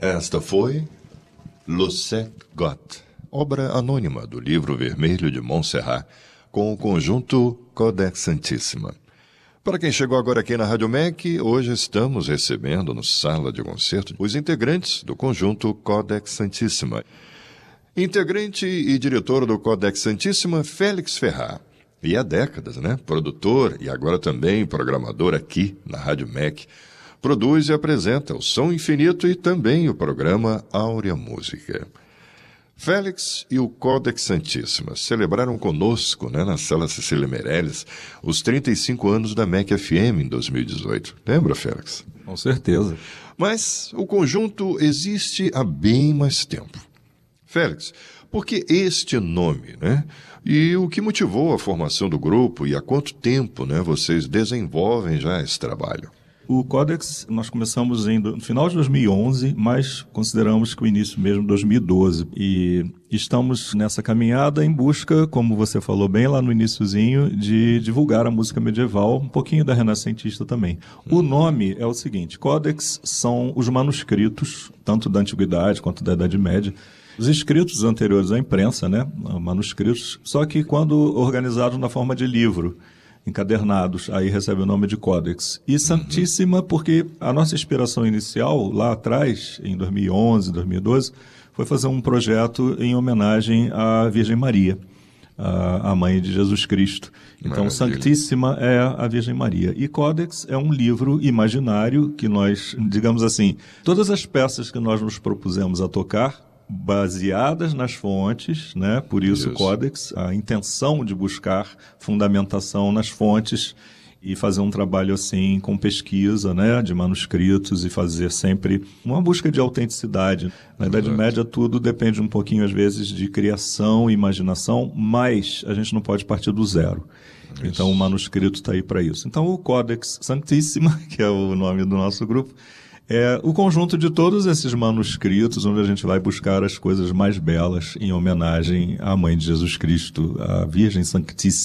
Esta foi Lucette Gott, obra anônima do Livro Vermelho de Montserrat, com o conjunto Codex Santissima. Para quem chegou agora aqui na Rádio MEC, hoje estamos recebendo no Sala de Concerto os integrantes do conjunto Codex Santissima. Integrante e diretor do Codex Santissima, Félix Ferrar. E há décadas, produtor e agora também programador aqui na Rádio MEC. Produz e apresenta o Som Infinito e também o programa Áurea Música. Félix e o Codex Santissima celebraram conosco, na Sala Cecília Meirelles, os 35 anos da MEC FM em 2018. Lembra, Félix? Com certeza. Mas o conjunto existe há bem mais tempo. Félix, por que este nome, E o que motivou a formação do grupo e há quanto tempo, vocês desenvolvem já esse trabalho? O Codex, nós começamos no final de 2011, mas consideramos que o início mesmo de 2012. E estamos nessa caminhada em busca, como você falou bem lá no iniciozinho, de divulgar a música medieval, um pouquinho da renascentista também. O nome é o seguinte: Codex são os manuscritos, tanto da Antiguidade quanto da Idade Média, os escritos anteriores à imprensa, manuscritos, só que quando organizados na forma de livro, encadernados, aí recebe o nome de Codex. E Santíssima, porque a nossa inspiração inicial, lá atrás, em 2011, 2012, foi fazer um projeto em homenagem à Virgem Maria, a mãe de Jesus Cristo. Então, Santíssima é a Virgem Maria. E Codex é um livro imaginário que nós, digamos assim, todas as peças que nós nos propusemos a tocar, baseadas nas fontes, por isso Codex, a intenção de buscar fundamentação nas fontes e fazer um trabalho assim com pesquisa, de manuscritos e fazer sempre uma busca de autenticidade. Na Idade Média tudo depende um pouquinho às vezes de criação e imaginação, mas a gente não pode partir do zero. Isso. Então o manuscrito está aí para isso. Então o Codex Santissima, que é o nome do nosso grupo, é o conjunto de todos esses manuscritos onde a gente vai buscar as coisas mais belas em homenagem à Mãe de Jesus Cristo, a Virgem Santíssima.